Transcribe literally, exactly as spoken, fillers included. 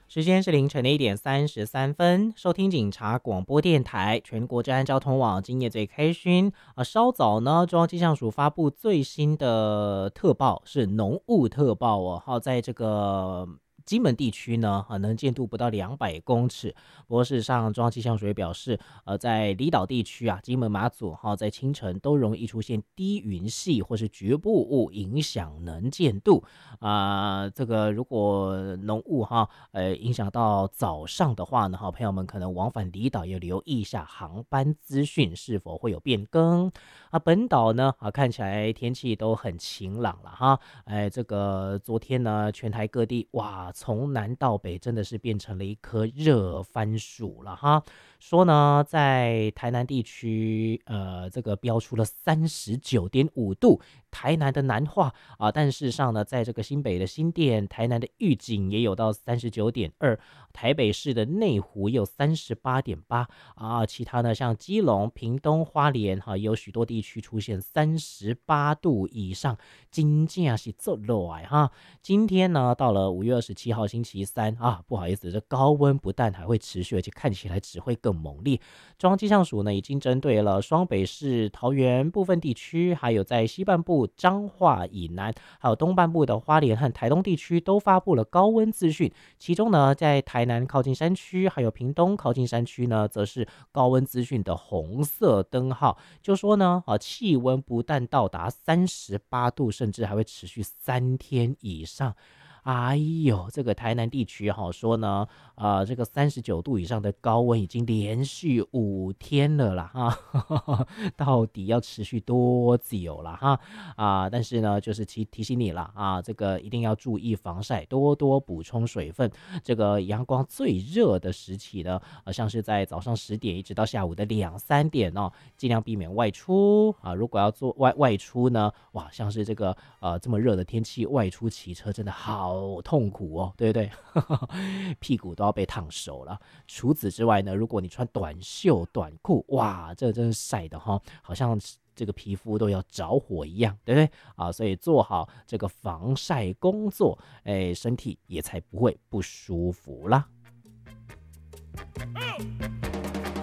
时间是凌晨的一点三十三分，收听警察广播电台全国治安交通网，今夜最开勋啊！稍早呢，中央气象署发布最新的特报是浓雾特报哦，好，在这个金门地区呢，啊，能见度不到两百公尺。不过事实上，中央气象署也表示，呃，在离岛地区啊，金门、马祖哈，在清晨都容易出现低云系或是局部雾，影响能见度啊、呃。这个如果浓雾哈，呃，影响到早上的话呢，哈，朋友们可能往返离岛也留意一下航班资讯是否会有变更啊。本岛呢，啊，看起来天气都很晴朗了哈。哎，这个昨天呢，全台各地哇，从南到北真的是变成了一颗热番薯了哈。说呢，在台南地区，呃，这个标出了三十九点五度，台南的南化啊，但事实上呢，在这个新北的新店、台南的玉井也有到三十九点二，台北市的内湖也有三十八点八啊，其他呢像基隆、屏东、花莲哈、啊，也有许多地区出现三十八度以上，真正是做热哎哈。今天呢，到了五月二十七号星期三啊，不好意思，这高温不但还会持续，而且看起来只会更猛烈。中央气象署呢，已经针对了双北市、桃园部分地区，还有在西半部彰化以南，还有东半部的花莲和台东地区，都发布了高温资讯。其中呢，在台南靠近山区，还有屏东靠近山区呢，则是高温资讯的红色灯号，就说呢，啊，气温不但到达三十八度，甚至还会持续三天以上。哎呦，这个台南地区哈说呢，呃，这个三十九度以上的高温已经连续五天了啦哈，到底要持续多久了哈？啊，但是呢，就是提提醒你了啊，这个一定要注意防晒，多多补充水分。这个阳光最热的时期呢，呃，像是在早上十点一直到下午的两三点哦，尽量避免外出啊。如果要做外外出呢，哇，像是这个呃这么热的天气，外出骑车真的好痛苦哦，对不对？屁股都要被烫熟了。除此之外呢，如果你穿短袖短裤，哇，这真是晒的哈，好像这个皮肤都要着火一样，对不对啊？所以做好这个防晒工作，哎，身体也才不会不舒服啦。